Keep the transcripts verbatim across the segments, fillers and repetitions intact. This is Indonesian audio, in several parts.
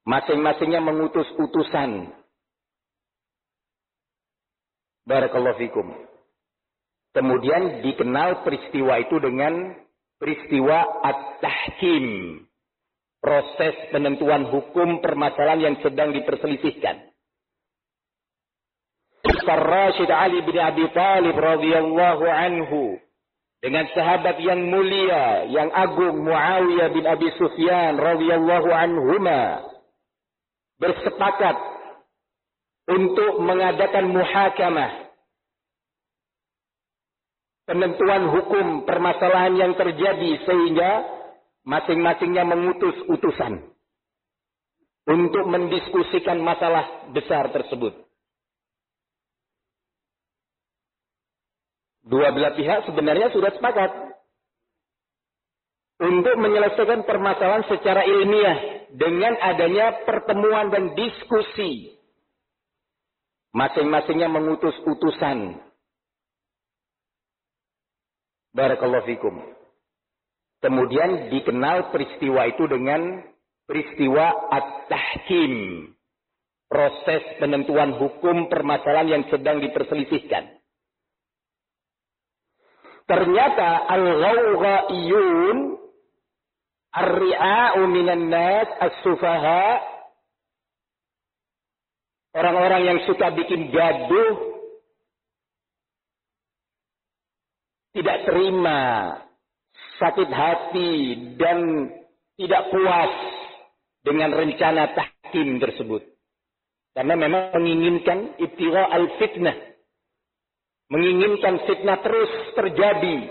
Masing-masingnya mengutus utusan. Barakallahu fikum. Kemudian dikenal peristiwa itu dengan peristiwa at-tahkim. Proses penentuan hukum permasalahan yang sedang diperselisihkan. Ar-Rasyid Ali bin Abi Thalib radhiyallahu anhu dengan sahabat yang mulia, yang agung Muawiyah bin Abi Sufyan radhiyallahu anhuma bersepakat untuk mengadakan muhakamah, penentuan hukum permasalahan yang terjadi, sehingga masing-masingnya mengutus utusan untuk mendiskusikan masalah besar tersebut. Dua belah pihak sebenarnya sudah sepakat untuk menyelesaikan permasalahan secara ilmiah dengan adanya pertemuan dan diskusi. Masing-masingnya mengutus utusan. Barakallahu fikum. Kemudian dikenal peristiwa itu dengan peristiwa at-tahkim. Proses penentuan hukum permasalahan yang sedang diperselisihkan. Ternyata al-ghawghaiyun ar-ri'a'u minan nas as-sufaha, orang-orang yang suka bikin gaduh, tidak terima, sakit hati dan tidak puas dengan rencana tahkim tersebut. Karena memang menginginkan ibtigha al-fitnah. Menginginkan fitnah terus terjadi.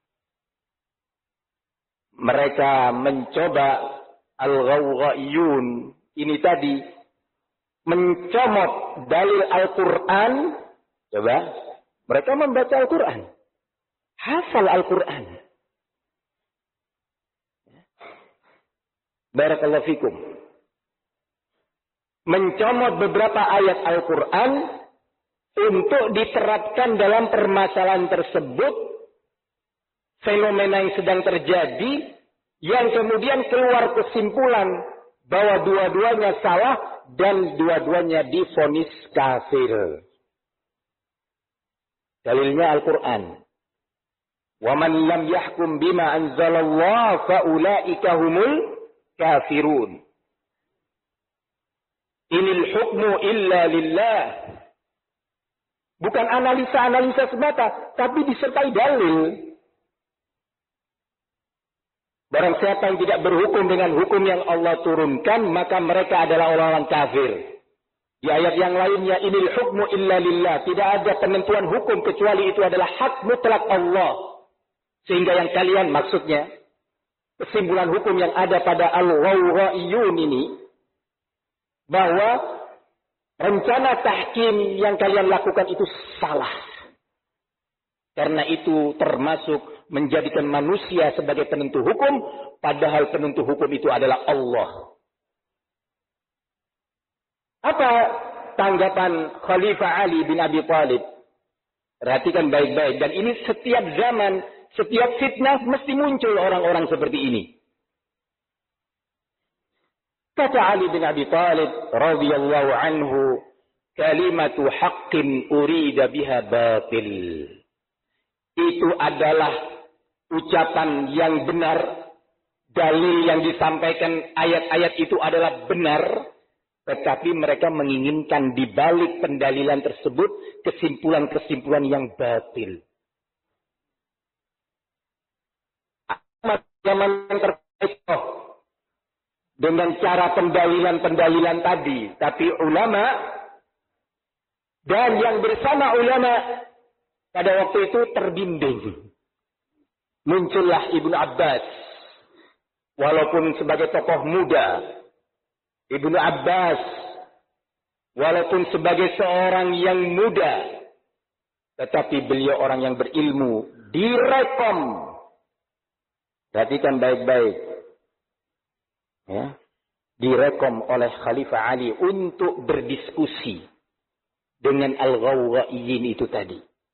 Mereka mencoba al-ghawghaiyun ini tadi mencomot dalil Al-Quran. Coba, mereka membaca Al-Quran, hafal Al-Quran. Barakallahu fikum. Mencomot beberapa ayat Al-Quran untuk diterapkan dalam permasalahan tersebut, fenomena yang sedang terjadi, yang kemudian keluar kesimpulan bahwa dua-duanya salah dan dua-duanya divonis kafir. Dalilnya Al-Quran. Wa man lam yahkum bima anzalallah fa ulaika humul kafirun. Inil hukmu illa lillah. Bukan analisa-analisa semata, tapi disertai dalil. Barang siapa yang tidak berhukum dengan hukum yang Allah turunkan, maka mereka adalah orang-orang kafir. Di ayat yang lainnya, inil hukmu illa lillah. Tidak ada penentuan hukum kecuali itu adalah hak mutlak Allah. Sehingga yang kalian, maksudnya, kesimpulan hukum yang ada pada al-ghawghaiyun ini, bahwa rencana tahkim yang kalian lakukan itu salah. Karena itu termasuk menjadikan manusia sebagai penentu hukum, padahal penentu hukum itu adalah Allah. Apa tanggapan Khalifah Ali bin Abi Thalib? Perhatikan baik-baik. Dan ini setiap zaman, setiap fitnah mesti muncul orang-orang seperti ini. Kata Ali bin Abi Thalib radhiyallahu anhu, kalimatu haqqin urida biha batil. Itu adalah ucapan yang benar, dalil yang disampaikan ayat-ayat itu adalah benar, tetapi mereka menginginkan di balik pendalilan tersebut kesimpulan-kesimpulan yang batil. Zaman yang terkait dengan cara pendalilan-pendalilan tadi. Tapi ulama dan yang bersama ulama pada waktu itu terbimbing. Muncullah Ibnu Abbas. Walaupun sebagai tokoh muda, Ibnu Abbas, walaupun sebagai seorang yang muda, tetapi beliau orang yang berilmu, direkom. Perhatikan baik-baik. Ya, direkom oleh Khalifah Ali untuk berdiskusi dengan al-ghawghaiyyin itu tadi.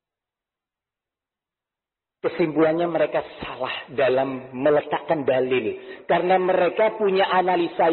Kesimpulannya mereka salah dalam meletakkan dalil. Karena mereka punya analisa